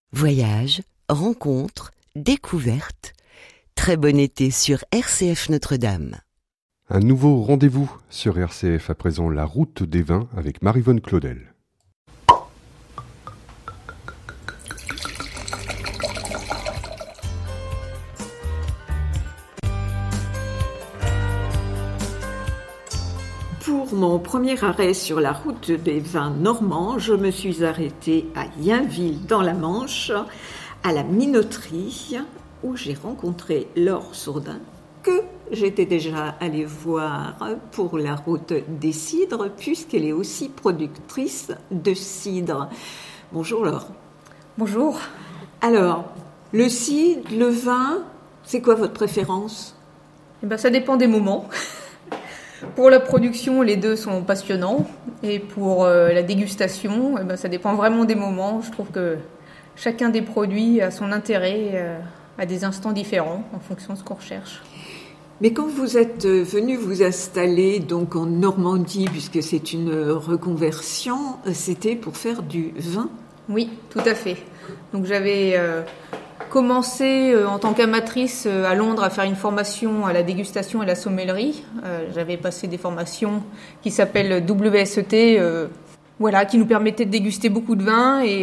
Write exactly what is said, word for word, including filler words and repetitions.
Voyages, rencontres, découvertes. Très bon été sur R C F Notre-Dame. Un nouveau rendez-vous sur R C F à présent, la route des vins avec Maryvonne Claudel. Pour mon premier arrêt sur la route des vins normands, je me suis arrêtée à Yainville dans la Manche, à la minoterie, où j'ai rencontré Laure Sourdin, que j'étais déjà allée voir pour la route des cidres, puisqu'elle est aussi productrice de cidre. Bonjour Laure. Bonjour. Alors, le cidre, le vin, c'est quoi votre préférence ? Eh ben, ça dépend des moments. Pour la production, les deux sont passionnants. Et pour euh, la dégustation, eh ben, ça dépend vraiment des moments. Je trouve que chacun des produits a son intérêt euh, à des instants différents en fonction de ce qu'on recherche. Mais quand vous êtes venu vous installer donc en Normandie, puisque c'est une reconversion, c'était pour faire du vin ? Oui, tout à fait. Donc j'avais euh, commencé euh, en tant qu'amatrice euh, à Londres à faire une formation à la dégustation et la sommellerie. Euh, j'avais passé des formations qui s'appellent W S E T, euh, voilà, qui nous permettaient de déguster beaucoup de vins et